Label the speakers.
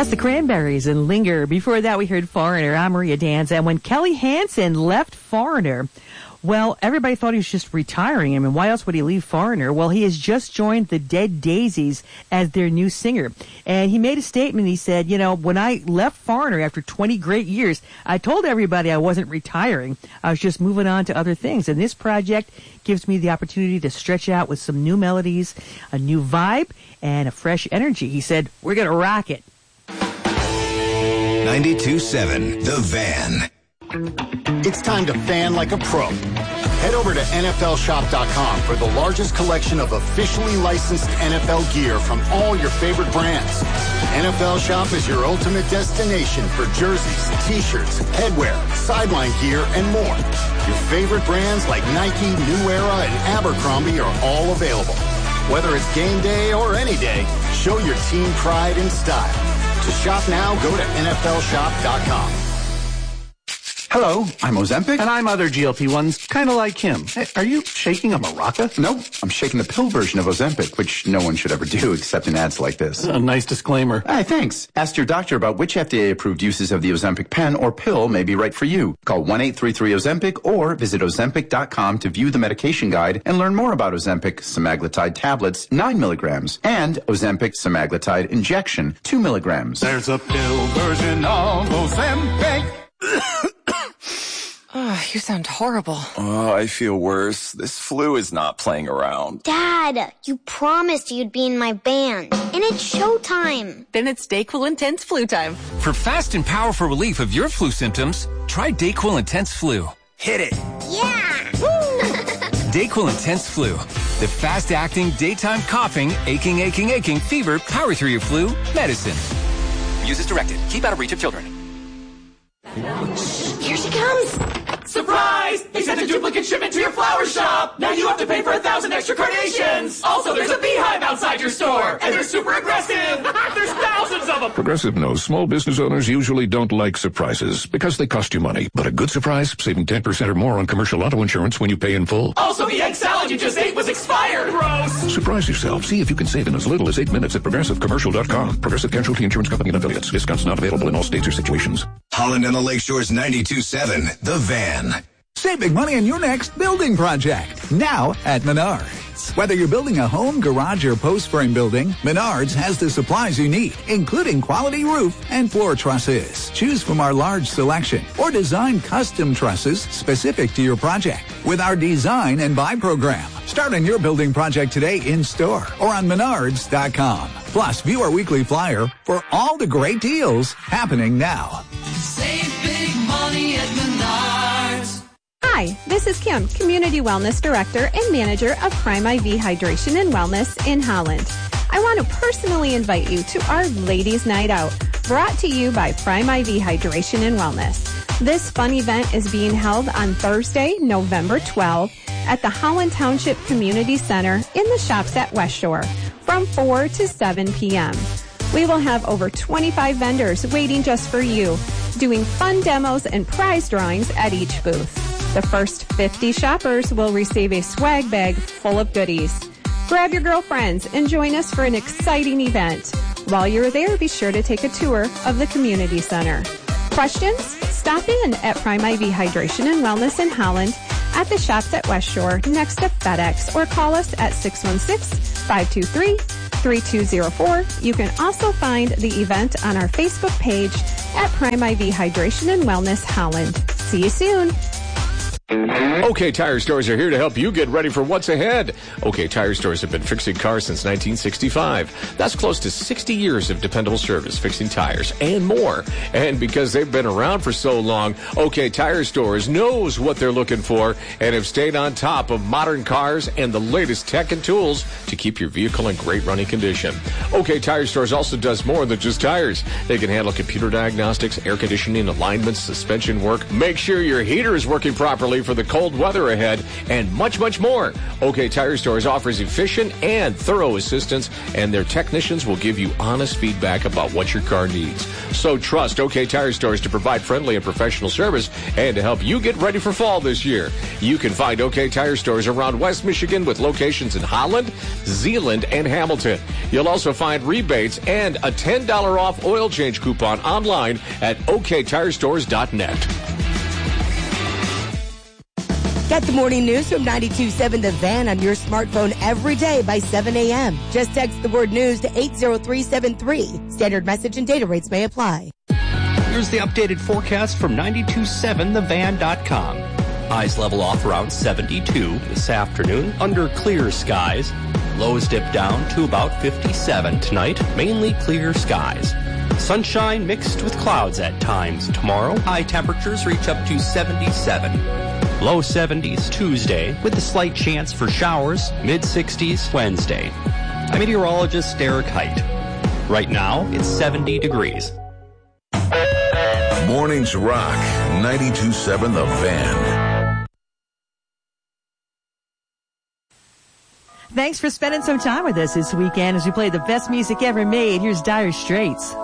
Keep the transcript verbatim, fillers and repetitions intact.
Speaker 1: That's the Cranberries and Linger. Before that, we heard Foreigner. I'm Maria Danza. And when Kelly Hansen left Foreigner, well, everybody thought he was just retiring. I mean, why else would he leave Foreigner? Well, he has just joined the Dead Daisies as their new singer. And he made a statement. He said, you know, when I left Foreigner after twenty great years, I told everybody I wasn't retiring. I was just moving on to other things. And this project gives me the opportunity to stretch out with some new melodies, a new vibe, and a fresh energy. He said, we're going to rock it.
Speaker 2: ninety-two point seven The Van.
Speaker 3: It's time to fan like a pro. Head over to N F L shop dot com for the largest collection of officially licensed N F L gear from all your favorite brands. N F L Shop is your ultimate destination for jerseys, t-shirts, headwear, sideline gear, and more. Your favorite brands like Nike, New Era, and Abercrombie are all available. Whether it's game day or any day, show your team pride and style. To shop now, go to N F L shop dot com.
Speaker 4: Hello, I'm Ozempic.
Speaker 5: And I'm other G L P ones, kind of like him. Hey, are you shaking a maraca?
Speaker 4: Nope, I'm shaking the pill version of Ozempic, which no one should ever do except in ads like this.
Speaker 5: A nice disclaimer.
Speaker 4: Hey, thanks. Ask your doctor about which F D A-approved uses of the Ozempic pen or pill may be right for you. Call one eight three three Ozempic or visit ozempic dot com to view the medication guide and learn more about Ozempic semaglutide tablets, nine milligrams, and Ozempic semaglutide injection, two milligrams.
Speaker 6: There's a pill version of Ozempic.
Speaker 7: Oh, you sound horrible.
Speaker 8: Oh, I feel worse. This flu is not playing around.
Speaker 9: Dad, you promised you'd be in my band. And it's showtime.
Speaker 7: Then it's DayQuil Intense Flu time.
Speaker 10: For fast and powerful relief of your flu symptoms, try DayQuil Intense Flu. Hit it.
Speaker 9: Yeah!
Speaker 10: DayQuil Intense Flu. The fast-acting, daytime coughing, aching, aching, aching, fever, power through your flu medicine. Use as directed. Keep out of reach of children.
Speaker 9: Here she comes.
Speaker 11: Surprise! They sent a duplicate shipment to your flower shop! Now you have to pay for a thousand extra carnations! Also, there's a beehive outside your store! And they're super aggressive! There's thousands of them!
Speaker 12: Progressive knows small business owners usually don't like surprises because they cost you money. But a good surprise, saving ten percent or more on commercial auto insurance when you pay in full.
Speaker 11: Also, the egg salad you just ate was expired! Gross!
Speaker 12: Surprise yourself. See if you can save in as little as eight minutes at progressive commercial dot com. Progressive Casualty Insurance Company and affiliates. Discounts not available in all states or situations.
Speaker 2: Holland and the Lakeshore's ninety-two point seven The Van.
Speaker 13: Save big money on your next building project. Now at Menards. Whether you're building a home, garage, or post frame building, Menards has the supplies you need, including quality roof and floor trusses. Choose from our large selection or design custom trusses specific to your project with our design and buy program. Start on your building project today in store or on menards dot com. Plus, view our weekly flyer for all the great deals happening now.
Speaker 14: Save big money at Menards.
Speaker 15: Hi, this is Kim, Community Wellness Director and Manager of Prime I V Hydration and Wellness in Holland. I want to personally invite you to our Ladies' Night Out, brought to you by Prime I V Hydration and Wellness. This fun event is being held on Thursday, November twelfth at the Holland Township Community Center in the shops at West Shore from four to seven p.m. We will have over twenty-five vendors waiting just for you, doing fun demos and prize drawings at each booth. The first fifty shoppers will receive a swag bag full of goodies. Grab your girlfriends and join us for an exciting event. While you're there, be sure to take a tour of the community center. Questions? Stop in at Prime I V Hydration and Wellness in Holland at the shops at West Shore next to FedEx or call us at six one six, five two three, three two zero four. You can also find the event on our Facebook page at Prime I V Hydration and Wellness Holland. See you soon.
Speaker 16: OK Tire Stores are here to help you get ready for what's ahead. OK Tire Stores have been fixing cars since nineteen sixty-five. That's close to sixty years of dependable service, fixing tires and more. And because they've been around for so long, OK Tire Stores knows what they're looking for and have stayed on top of modern cars and the latest tech and tools to keep your vehicle in great running condition. OK Tire Stores also does more than just tires. They can handle computer diagnostics, air conditioning, alignments, suspension work, make sure your heater is working properly early for the cold weather ahead, and much, much more. OK Tire Stores offers efficient and thorough assistance, and their technicians will give you honest feedback about what your car needs. So trust OK Tire Stores to provide friendly and professional service and to help you get ready for fall this year. You can find OK Tire Stores around West Michigan with locations in Holland, Zeeland, and Hamilton. You'll also find rebates and a ten dollars off oil change coupon online at O K Tire Stores dot net.
Speaker 17: Get the morning news from ninety-two point seven The Van on your smartphone every day by seven a.m. Just text the word news to eight zero three seven three. Standard message and data rates may apply.
Speaker 18: Here's the updated forecast from ninety-two point seven the van dot com. Highs level off around seventy-two this afternoon under clear skies. Lows dip down to about fifty-seven tonight, mainly clear skies. Sunshine mixed with clouds at times tomorrow. High temperatures reach up to seventy-seven. Low seventies Tuesday with a slight chance for showers. Mid sixties Wednesday. I'm meteorologist Derek Height. Right now, it's seventy degrees.
Speaker 19: Mornings rock. ninety-two point seven The Van.
Speaker 1: Thanks for spending some time with us this weekend as we play the best music ever made. Here's Dire Straits.